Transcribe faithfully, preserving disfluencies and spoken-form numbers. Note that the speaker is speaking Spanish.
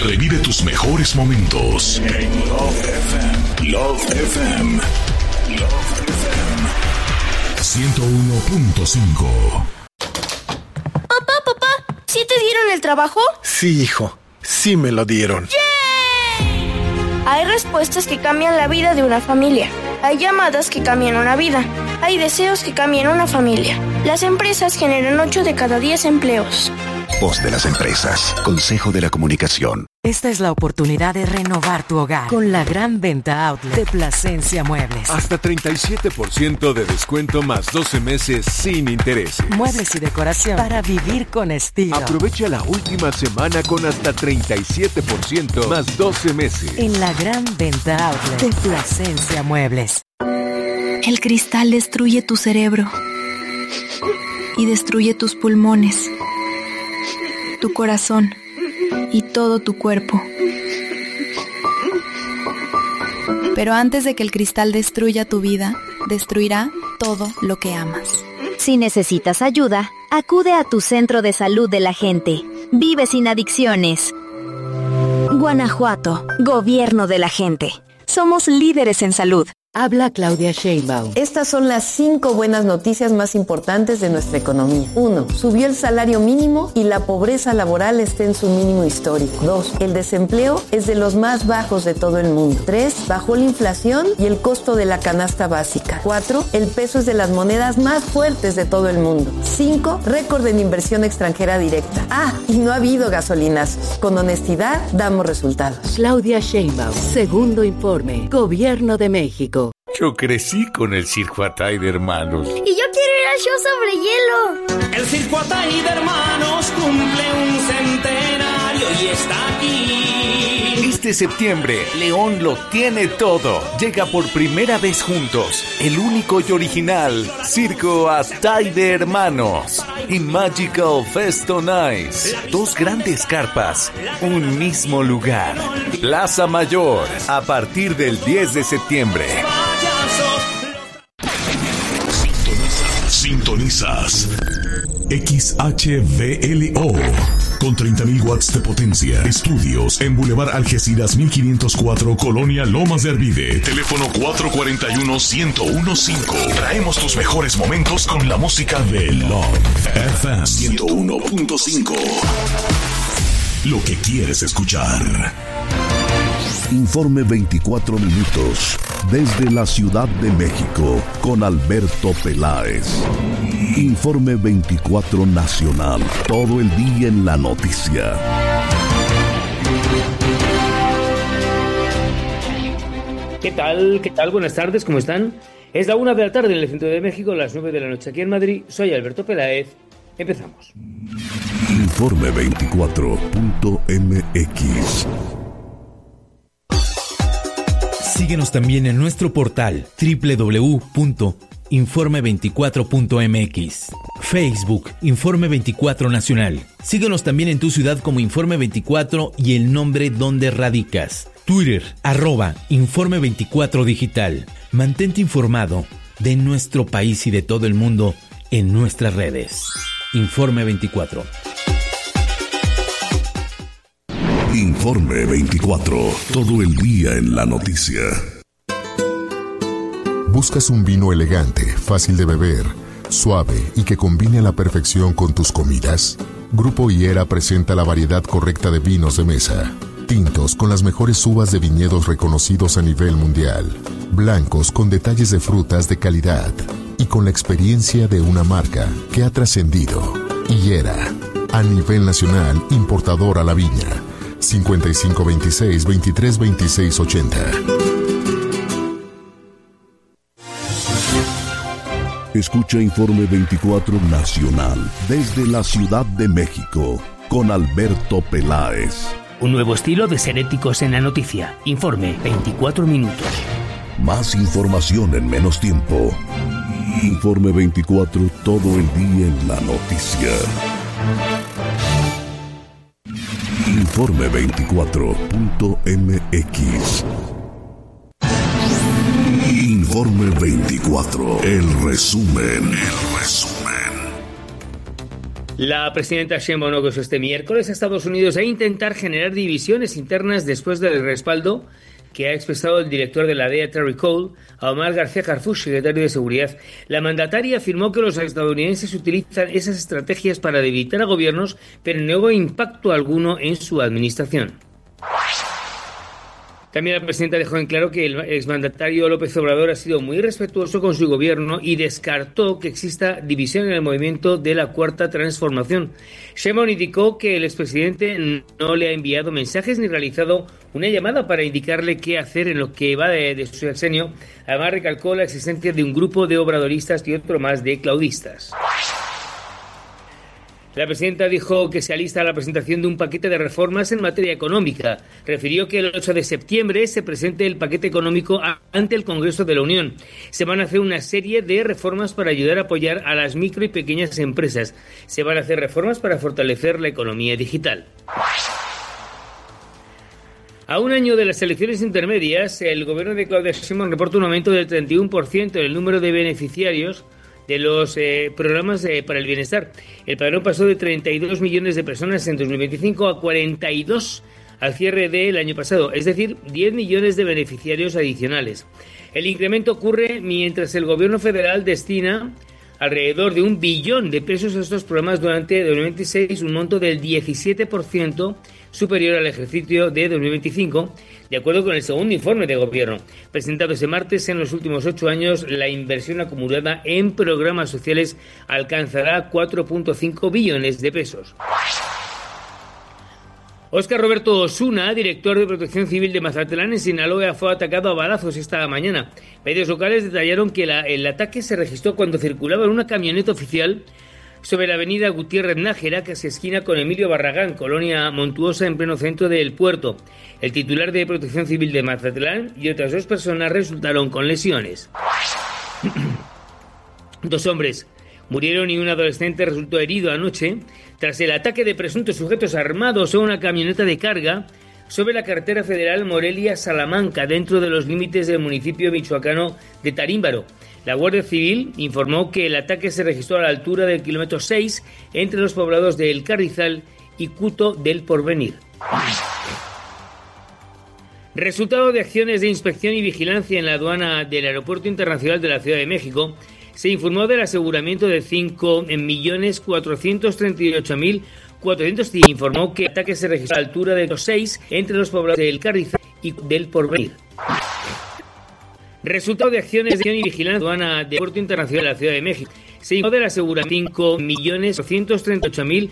Revive tus mejores momentos en Love F M. Love F M. Love F M. ciento uno punto cinco. Papá, papá, ¿sí te dieron el trabajo? Sí, hijo, sí me lo dieron. ¡Yay! Hay respuestas que cambian la vida de una familia. Hay llamadas que cambian una vida. Hay deseos que cambian una familia. Las empresas generan ocho de cada diez empleos. Voz de las empresas. Consejo de la Comunicación. Esta es la oportunidad de renovar tu hogar con la gran venta outlet de Plasencia Muebles. Hasta treinta y siete por ciento de descuento más doce meses sin intereses. Muebles y decoración para vivir con estilo. Aprovecha la última semana con hasta treinta y siete por ciento más doce meses. En la gran venta outlet de Plasencia Muebles. El cristal destruye tu cerebro y destruye tus pulmones, tu corazón y todo tu cuerpo. Pero antes de que el cristal destruya tu vida, destruirá todo lo que amas. Si necesitas ayuda, acude a tu centro de salud de la gente. Vive sin adicciones. Guanajuato, gobierno de la gente. Somos líderes en salud. Habla Claudia Sheinbaum. Estas son las cinco buenas noticias más importantes de nuestra economía. Uno, subió el salario mínimo y la pobreza laboral está en su mínimo histórico. Dos, el desempleo es de los más bajos de todo el mundo. Tres, bajó la inflación y el costo de la canasta básica. Cuatro, el peso es de las monedas más fuertes de todo el mundo. Cinco, récord en inversión extranjera directa. Ah, y no ha habido gasolinazos. Con honestidad, damos resultados. Claudia Sheinbaum, segundo informe, Gobierno de México. Yo crecí con el Circo Atay de Hermanos. Y yo quiero ir al show sobre hielo. El Circo Atay de Hermanos cumple un centenario y está aquí. Este septiembre, León lo tiene todo. Llega por primera vez juntos, el único y original Circo Atay de Hermanos y Magical Fest on Ice. Dos grandes carpas, un mismo lugar. Plaza Mayor, a partir del diez de septiembre. Sintonizas X H V L O con treinta mil watts de potencia. Estudios en Boulevard Algeciras mil quinientos cuatro, Colonia Lomas de Arvide. Teléfono cuatro cuatro uno, uno cero uno cinco. Traemos tus mejores momentos con la música de Love F M ciento uno punto cinco. Lo que quieres escuchar. Informe veinticuatro minutos desde la Ciudad de México con Alberto Peláez. Informe veinticuatro Nacional, todo el día en la noticia. ¿Qué tal? ¿Qué tal? Buenas tardes, ¿cómo están? Es la una de la tarde en el centro de México, las nueve de la noche aquí en Madrid. Soy Alberto Peláez. Empezamos. Informe veinticuatro punto m x. Síguenos también en nuestro portal doble u doble u doble u punto informe veinticuatro punto m x. Facebook, Informe veinticuatro Nacional. Síguenos también en tu ciudad como Informe veinticuatro y el nombre donde radicas. Twitter, arroba Informe veinticuatro Digital. Mantente informado de nuestro país y de todo el mundo en nuestras redes. Informe veinticuatro. Informe veinticuatro, todo el día en la noticia. ¿Buscas un vino elegante, fácil de beber, suave y que combine a la perfección con tus comidas? Grupo Higuera presenta la variedad correcta de vinos de mesa. Tintos con las mejores uvas de viñedos reconocidos a nivel mundial. Blancos con detalles de frutas de calidad. Y con la experiencia de una marca que ha trascendido. Higuera, a nivel nacional, importador a la viña. cincuenta y cinco veintiséis, veintitrés veintiséis ochenta. Escucha Informe veinticuatro Nacional desde la Ciudad de México con Alberto Peláez. Un nuevo estilo de ser éticos en la noticia. Informe veinticuatro minutos. Más información en menos tiempo. Informe veinticuatro, todo el día en la noticia. Informe veinticuatro punto m x. Informe veinticuatro, el resumen, el resumen. La presidenta Sheinbaum regresó este miércoles a Estados Unidos a intentar generar divisiones internas después del respaldo que ha expresado el director de la D E A, Terry Cole, a Omar García Harfuch, secretario de Seguridad. La mandataria afirmó que los estadounidenses utilizan esas estrategias para debilitar a gobiernos, pero no hubo impacto alguno en su administración. También la presidenta dejó en claro que el exmandatario López Obrador ha sido muy respetuoso con su gobierno y descartó que exista división en el movimiento de la Cuarta Transformación. Sheinbaum indicó que el expresidente no le ha enviado mensajes ni realizado una llamada para indicarle qué hacer en lo que va de, de su sexenio. Además, recalcó la existencia de un grupo de obradoristas y otro más de claudistas. La presidenta dijo que se alista la presentación de un paquete de reformas en materia económica. Refirió que el ocho de septiembre se presente el paquete económico ante el Congreso de la Unión. Se van a hacer una serie de reformas para ayudar a apoyar a las micro y pequeñas empresas. Se van a hacer reformas para fortalecer la economía digital. A un año de las elecciones intermedias, el gobierno de Claudia Sheinbaum reporta un aumento del treinta y uno por ciento en el número de beneficiarios de los eh, programas eh, para el bienestar. El padrón pasó de treinta y dos millones de personas en dos mil veinticinco a cuarenta y dos al cierre del año pasado, es decir, diez millones de beneficiarios adicionales. El incremento ocurre mientras el gobierno federal destina alrededor de un billón de pesos a estos programas durante dos mil veintiséis, un monto del diecisiete por ciento superior al ejercicio de dos mil veinticinco, de acuerdo con el segundo informe de gobierno. Presentado ese martes, en los últimos ocho años, la inversión acumulada en programas sociales alcanzará cuatro punto cinco billones de pesos. Óscar Roberto Osuna, director de Protección Civil de Mazatlán, en Sinaloa, fue atacado a balazos esta mañana. Medios locales detallaron que la, el ataque se registró cuando circulaba en una camioneta oficial sobre la avenida Gutiérrez Nájera, casi esquina con Emilio Barragán, colonia montuosa en pleno centro del puerto. El titular de Protección Civil de Mazatlán y otras dos personas resultaron con lesiones. Dos hombres murieron y un adolescente resultó herido anoche tras el ataque de presuntos sujetos armados a una camioneta de carga sobre la carretera federal Morelia-Salamanca, dentro de los límites del municipio michoacano de Tarímbaro. La Guardia Civil informó que el ataque se registró a la altura del kilómetro seis entre los poblados de El Carrizal y Cuto del Porvenir. Resultado de acciones de inspección y vigilancia en la aduana del Aeropuerto Internacional de la Ciudad de México, se informó del aseguramiento de cinco millones cuatrocientos treinta y ocho mil cuatrocientos y informó que el ataque se registró a la altura de los seis entre los poblados de El Carrizal y del Porvenir. Resultado de acciones de inspección y vigilancia en la aduana del Aeropuerto Internacional de la Ciudad de México, se informó del aseguramiento de cinco millones cuatrocientos treinta y ocho mil